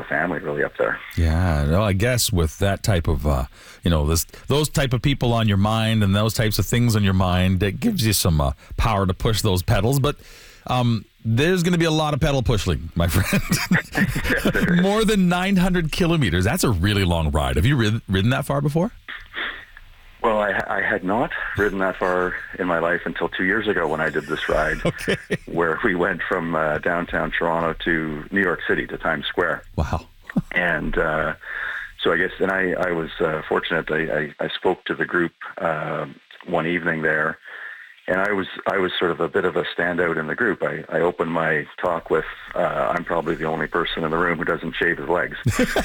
a family really up there. Yeah, no, I guess with that type of, those type of people on your mind and those types of things on your mind, it gives you some power to push those pedals. But there's going to be a lot of pedal pushing, my friend. More than 900 kilometers. That's a really long ride. Have you ridden that far before? Well, I had not ridden that far in my life until 2 years ago when I did this ride, where we went from downtown Toronto to New York City to Times Square. Wow. And so I guess, and I was fortunate. I spoke to the group one evening there, and I was sort of a bit of a standout in the group. I opened my talk with, I'm probably the only person in the room who doesn't shave his legs.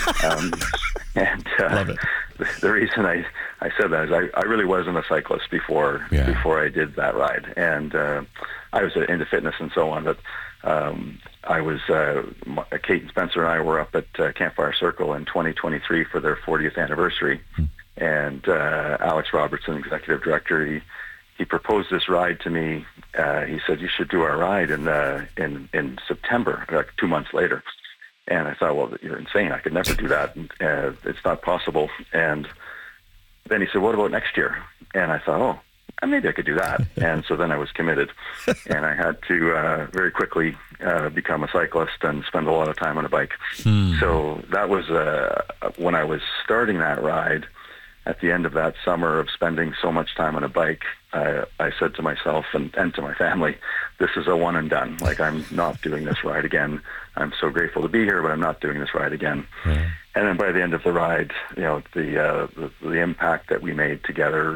Love it. The reason I said that is I really wasn't a cyclist before I did that ride. And I was into fitness and so on, but I was, Kate and Spencer and I were up at Campfire Circle in 2023 for their 40th anniversary. And Alex Robertson, executive director, he proposed this ride to me. He said, you should do our ride in September, like 2 months later. And I thought, well, you're insane. I could never do that. It's not possible. And then he said, what about next year? And I thought, maybe I could do that. And so then I was committed. And I had to very quickly become a cyclist and spend a lot of time on a bike. So that was when I was starting that ride. At the end of that summer of spending so much time on a bike, I said to myself and to my family, this is a one and done. Like, I'm not doing this ride again. I'm so grateful to be here, but I'm not doing this ride again. And then by the end of the ride, the impact that we made together,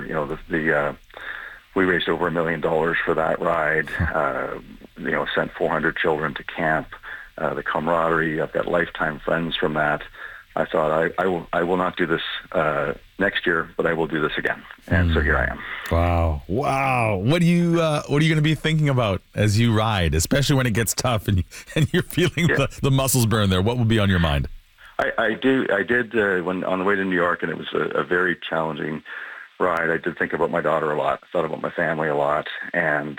we raised over $1 million for that ride, sent 400 children to camp, the camaraderie. I've got lifetime friends from that. I thought I will not do this next year, but I will do this again. And so here I am. Wow. What are you going to be thinking about as you ride, especially when it gets tough and you're feeling the muscles burn there? What will be on your mind? I did when on the way to New York, and it was a very challenging ride. I did think about my daughter a lot. I thought about my family a lot, and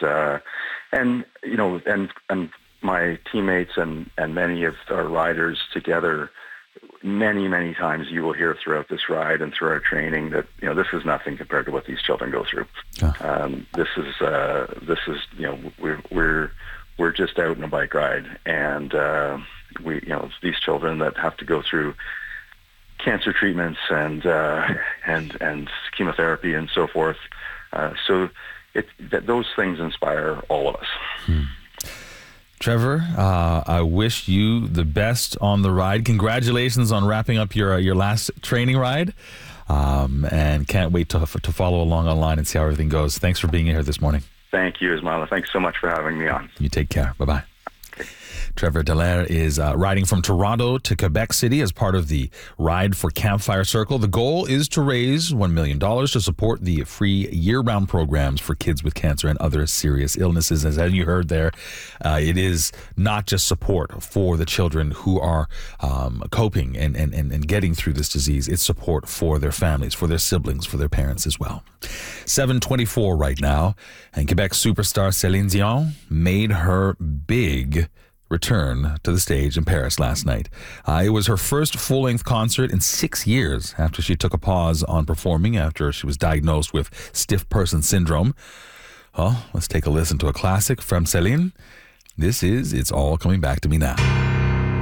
my teammates and many of our riders together. Many times you will hear throughout this ride and through our training that this is nothing compared to what these children go through. This is we're just out on a bike ride, and it's these children that have to go through cancer treatments and chemotherapy and so forth. So those things inspire all of us. Trevor, I wish you the best on the ride. Congratulations on wrapping up your last training ride, and can't wait to follow along online and see how everything goes. Thanks for being here this morning. Thank you, Ismaila. Thanks so much for having me on. You take care. Bye-bye. Trevor Dallaire is riding from Toronto to Quebec City as part of the Ride for Campfire Circle. The goal is to raise $1 million to support the free year-round programs for kids with cancer and other serious illnesses. As you heard there, it is not just support for the children who are coping and getting through this disease. It's support for their families, for their siblings, for their parents as well. 7:24 right now, and Quebec superstar Céline Dion made her big return to the stage in Paris last night. It was her first full-length concert in 6 years after she took a pause on performing after she was diagnosed with stiff person syndrome. Well, let's take a listen to a classic from Céline. This is It's All Coming Back to Me Now.